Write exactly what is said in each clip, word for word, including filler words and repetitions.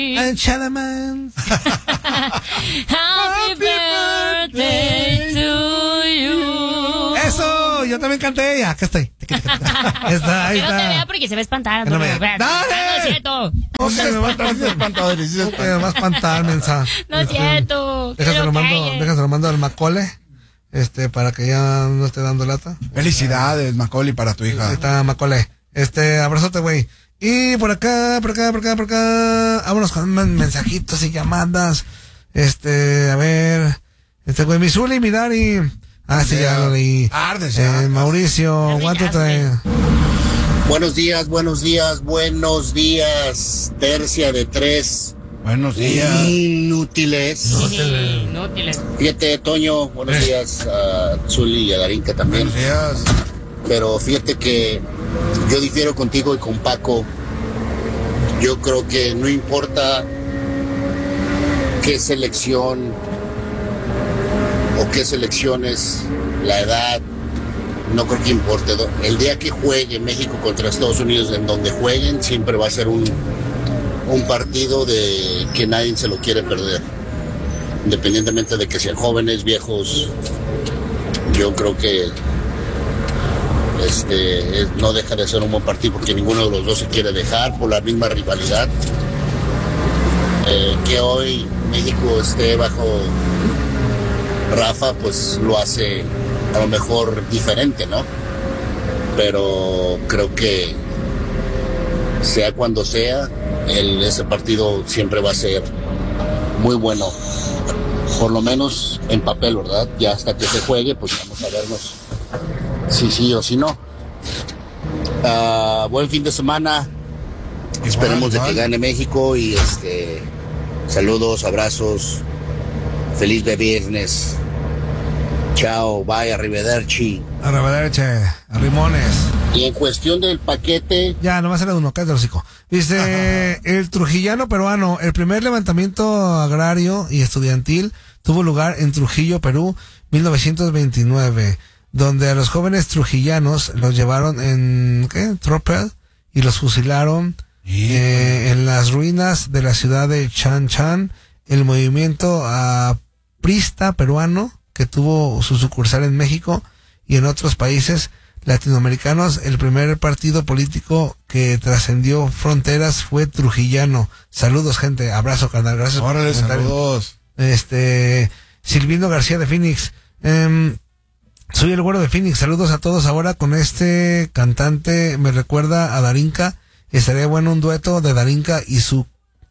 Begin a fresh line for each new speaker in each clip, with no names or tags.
And Chalaman.
Happy birthday to you.
Eso, yo también canté ella. Acá estoy. Está, ahí
que no te
está.
vea porque se va a espantar.
Que no me-
¡Dale!
¡Dale!
No es cierto.
No se me va a estar espantado. Me va a espantar, mensa.
No es
Este,
cierto.
Déjase
Quiero
lo mando,
calle.
déjase lo mando al Macole. Este, para que ya no esté dando lata.
Felicidades, Macaulay, para tu hija.
Ahí está Macole. Este, abrazote, güey. Y por acá, por acá, por acá, por acá. Vámonos con men- mensajitos y llamadas. Este, a ver. Este, güey, mi Zuli, mi Dari. Ah, sí, ya lo leí.
Ardes, ya.
Eh, Mauricio,
Arde,
¿cuánto
arde.
trae?
Buenos días, buenos días, buenos días. Tercia de tres.
Buenos días.
Inútiles.
Sí, inútiles.
Fíjate, Toño, buenos días a Zuli y a Darinka también.
Buenos días.
Pero fíjate que yo difiero contigo y con Paco. Yo creo que no importa qué selección o qué selecciones, la edad, no creo que importe. El día que juegue México contra Estados Unidos, en donde jueguen, siempre va a ser un, un partido de que nadie se lo quiere perder. Independientemente de que sean jóvenes, viejos, yo creo que este es- no deja de ser un buen partido porque ninguno de los dos se quiere dejar por la misma rivalidad. Eh, que hoy México esté bajo Rafa, pues lo hace a lo mejor diferente, ¿no? Pero creo que sea cuando sea, el, ese partido siempre va a ser muy bueno. Por lo menos en papel, ¿verdad? Ya hasta que se juegue, pues vamos a vernos si sí o si no. Ah, buen fin de semana. Esperemos de que gane México y este saludos, abrazos, feliz de viernes. Chao, bye, arrivederci.
Arrivederci, arrimones.
Y en cuestión del paquete,
Ya, nomás era uno, cállate el hocico. Dice, el trujillano peruano, el primer levantamiento agrario y estudiantil tuvo lugar en Trujillo, Perú, mil novecientos veintinueve, donde a los jóvenes trujillanos los llevaron en, ¿qué? Tropel, y los fusilaron eh, en las ruinas de la ciudad de Chan Chan. El movimiento aprista peruano, que tuvo su sucursal en México y en otros países latinoamericanos, el primer partido político que trascendió fronteras fue trujillano. Saludos, gente. Abrazo, carnal. Gracias por
Órale,
el comentario.
saludos.
Este, Silvino García de Phoenix. Em, soy el güero de Phoenix. Saludos a todos. Ahora con este cantante me recuerda a Darinka. Estaría bueno un dueto de Darinka y su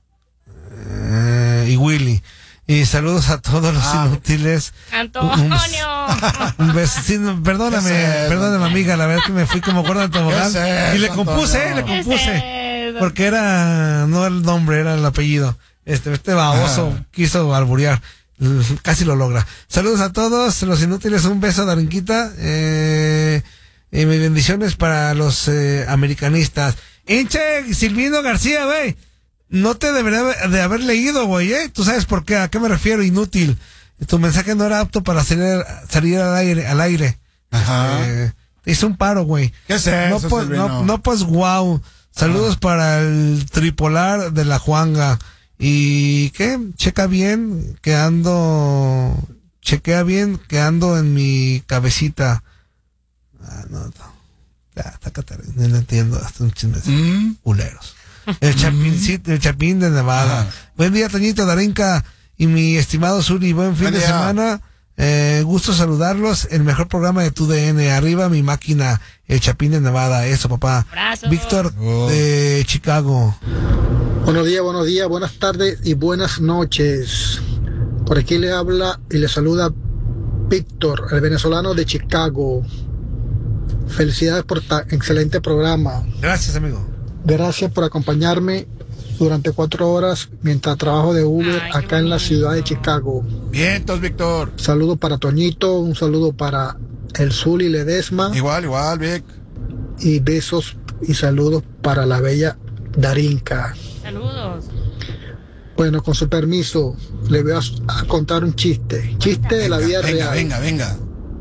eh, y Willy. Y saludos a todos los
Ah.
inútiles.
Antonio.
Un beso. Sí, no, perdóname,
¿Qué es eso,
perdóname, amiga. La verdad que me fui como gordo de tobogán.
¿Qué es
Y le
eso,
compuse,
Antonio?
le
¿Qué es
compuse.
eso?
Porque era, no el nombre, era el apellido. Este, este baboso
Ajá.
quiso alburear. Casi lo logra. Saludos a todos los inútiles. Un beso, Darinquita. Eh, y mis bendiciones para los eh, americanistas. Hinche, Silvino García, güey. No te debería de haber leído, güey, ¿eh? Tú sabes por qué, a qué me refiero, inútil. Tu mensaje no era apto para salir, salir al aire, al aire.
Ajá.
Eh, te hice un paro, güey.
¿Qué es
No,
eso,
pues,
Silvino?
no, no, pues, wow. Saludos para el tripolar de la Juanga. Y, ¿qué? Checa bien que ando... Chequea bien que ando en mi cabecita. Ah, no, no. Ya, tácate, no, no entiendo. Hasta un chisme.
Mm.
Culeros. El Chapincito, el Chapín de Nevada.
Ajá.
Buen día, Toñito, Darinka y mi estimado Zuli. Buen fin
Buen
de
día.
semana. Eh, gusto saludarlos. El mejor programa de tu D N. Arriba mi máquina, el Chapín de Nevada. Eso, papá.
Abrazo.
Víctor
Oh.
de Chicago.
Buenos días, buenos días, buenas tardes y buenas noches. Por aquí le habla y le saluda Víctor, el venezolano de Chicago. Felicidades por tan excelente programa.
Gracias, amigo.
Gracias por acompañarme durante cuatro horas mientras trabajo de Uber
Ay, qué
acá en la
bonito.
ciudad de Chicago.
Vientos, Víctor.
Saludo para Toñito, un saludo para el Zuli Ledesma
Igual, igual, Vic.
y besos y saludos para la bella Darinka.
Saludos.
Bueno, con su permiso, le voy a, a contar un chiste. Chiste de la vida
venga,
real.
venga, venga.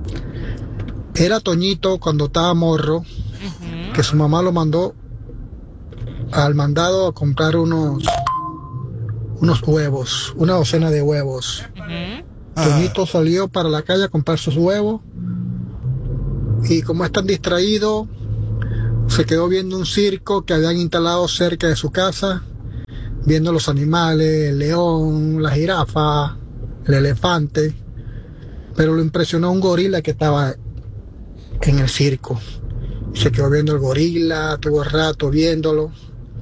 Era Toñito cuando estaba morro,
Ujú.
que su mamá lo mandó al mandado a comprar unos unos huevos, una docena de huevos.
Ujú.
Toñito salió para la calle a comprar sus huevos y como es tan distraído, se quedó viendo un circo que habían instalado cerca de su casa, viendo los animales, el león, la jirafa, el elefante, pero lo impresionó un gorila que estaba en el circo. Se quedó viendo el gorila, tuvo rato viéndolo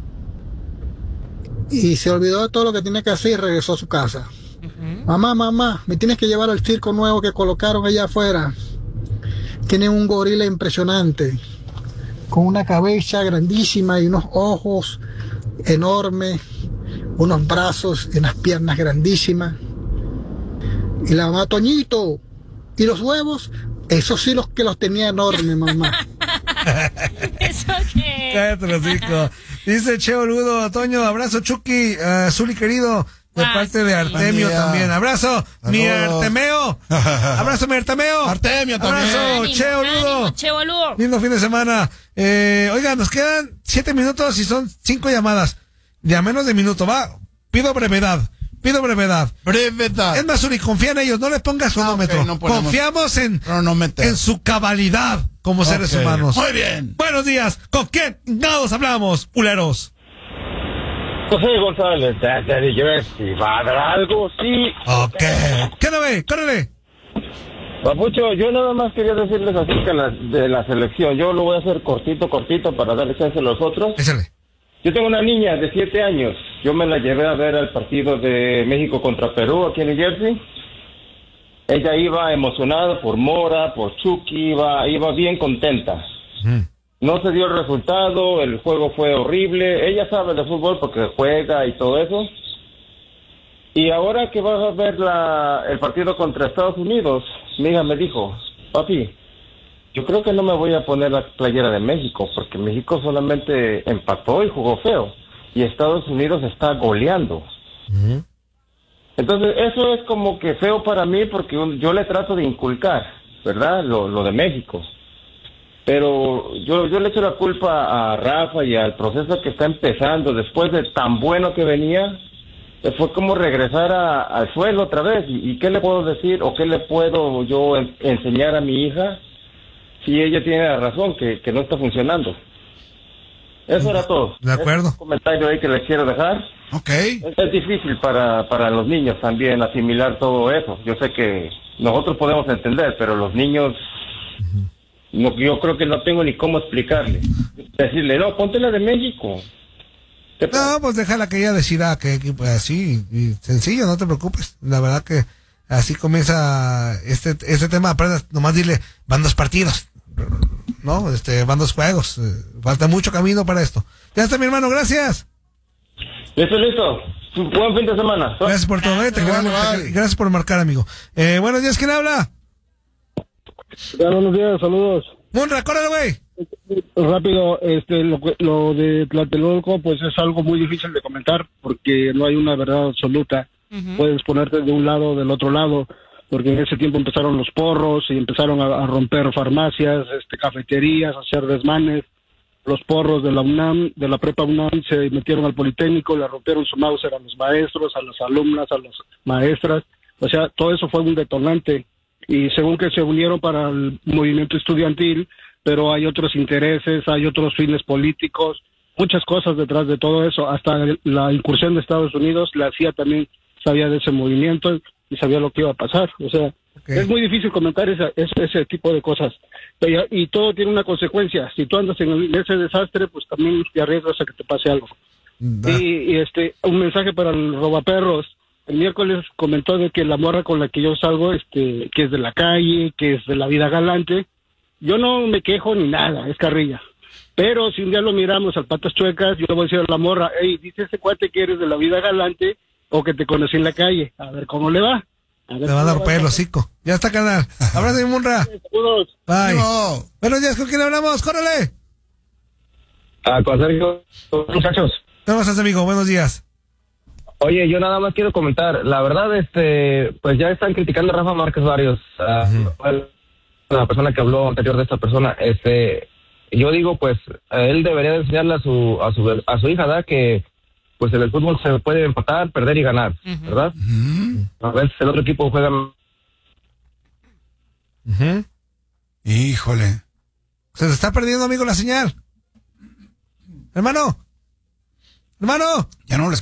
y se olvidó de todo lo que tenía que hacer y regresó a su casa.
Ujú.
Mamá, mamá, me tienes que llevar al circo nuevo que colocaron allá afuera. Tienen un gorila impresionante, con una cabeza grandísima y unos ojos enormes, unos brazos y unas piernas grandísimas. Y la mamá, Toñito, ¿y los huevos? Esos sí los que los tenía enormes, mamá.
¿Eso qué?
Cállate los hijos. Dice Che Boludo, Toño, abrazo Chucky, uh, Zuli querido, de
Ah,
parte de
sí.
Artemio
Buen día.
también. Abrazo, mi
Saludos.
Artemeo. Abrazo, mi Artemeo.
Artemio también.
Abrazo,
Ánimo,
Che Boludo.
ánimo, Che Boludo.
Lindo fin de semana. Eh, oiga, nos quedan siete minutos y son cinco llamadas. De a menos de minuto, va. Pido brevedad. Pido brevedad.
Brevedad.
Es más, Zuli, confía en ellos, no le pongas
Ah,
cronómetro.
ok, no ponemos
Confiamos en,
cronómetro.
en su cabalidad como seres
Ok.
humanos.
Muy bien.
Buenos días. ¿Con quién nos hablamos, culeros?
José González, desde Jersey, ¿va a dar algo? Sí.
Ok. ¿Qué no ve? ¡Córrele!
Papucho, yo nada más quería decirles acerca de la, de la selección. Yo lo voy a hacer cortito, cortito para darle chance a los otros.
Échale.
Yo tengo una niña de siete años. Yo me la llevé a ver al partido de México contra Perú aquí en New Jersey. Ella iba emocionada por Mora, por Chucky, iba, iba bien contenta.
Mm.
No se dio el resultado, el juego fue horrible. Ella sabe de fútbol porque juega y todo eso. Y ahora que vas a ver la, el partido contra Estados Unidos, mi hija me dijo, papi, yo creo que no me voy a poner la playera de México, porque México solamente empató y jugó feo, y Estados Unidos está goleando.
Mm.
Entonces, eso es como que feo para mí, porque un- yo le trato de inculcar, ¿verdad?, lo, lo de México. Pero yo, yo le echo la culpa a Rafa y al proceso que está empezando, después de tan bueno que venía, eh, fue como regresar a- al suelo otra vez. ¿Y, y qué le puedo decir o qué le puedo yo en- enseñar a mi hija si ella tiene la razón, que, que no está funcionando? Eso era todo.
De acuerdo.
Es un comentario ahí que les quiero dejar.
Ok.
Es, es difícil para, para los niños también asimilar todo eso. Yo sé que nosotros podemos entender, pero los niños, no, yo creo que no tengo ni cómo explicarle. Decirle, no, ponte la de México. ¿Qué pasa?
No, pues déjala que ella decida que equipo es así. Y sencillo, no te preocupes. La verdad que así comienza este, este tema. Aprendas, nomás dile, van dos partidos. No, este, van dos juegos. eh, Falta mucho camino para esto. Ya está, mi hermano, gracias.
Listo, listo. Buen fin de semana.
Gracias por todo. eh, te
Igual,
queremos-
igual.
te- gracias por marcar, amigo. Eh, buenos días, ¿quién habla?
Buenos días, saludos.
Munra, córrele, güey.
Rápido, este, lo, que- lo de Tlatelolco, pues es algo muy difícil de comentar porque no hay una verdad absoluta.
Ujú.
Puedes ponerte de un lado o del otro lado, porque en ese tiempo empezaron los porros y empezaron a, a romper farmacias, este, cafeterías, a hacer desmanes. Los porros de la UNAM, de la prepa UNAM, se metieron al Politécnico, le rompieron su Mauser a los maestros, a las alumnas, a las maestras. O sea, todo eso fue un detonante. Y según que se unieron para el movimiento estudiantil, pero hay otros intereses, hay otros fines políticos, muchas cosas detrás de todo eso. Hasta el- la incursión de Estados Unidos, la C I A también sabía de ese movimiento y sabía lo que iba a pasar. O sea,
Ok.
es muy difícil comentar esa, ese, ese tipo de cosas. Pero- y todo tiene una consecuencia. Si tú andas en, el- en ese desastre, pues también te arriesgas a que te pase algo.
Da.
Y, y, este, un mensaje para el robaperros. El miércoles comentó de que la morra con la que yo salgo, este, que es de la calle, que es de la vida galante. Yo no me quejo ni nada, es carrilla. Pero si un día lo miramos al patas chuecas, yo le voy a decir a la morra, hey, dice ese cuate que eres de la vida galante o que te conocí en la calle. A ver cómo le va. A ver
Te van a
cómo
romper
le
el
va.
hocico. Ya está, canal. Abrazo, mi Munra.
Saludos.
Bye.
No.
Buenos días, ¿con quién hablamos? Córrele.
Ah, con Sergio, muchachos.
¿Cómo estás, amigo? Buenos días.
Oye, yo nada más quiero comentar. La verdad, este, pues ya están criticando a Rafa Márquez varios. Uh, la persona que habló anterior de esta persona, este, yo digo, pues, él debería enseñarle a su, a su, a su hija, ¿verdad? Que pues en el fútbol se puede empatar, perder y ganar,
Ujú.
¿verdad?
Mm,
A veces el otro equipo juega...
Ujú.
Híjole.
Se te está perdiendo, amigo, la señal. Hermano. Hermano.
Ya no lo